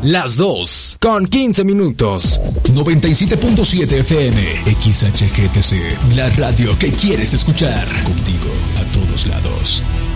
las 2 con 15 minutos. 97.7 FM, XHGTC, la radio que quieres escuchar. Contigo a todos lados.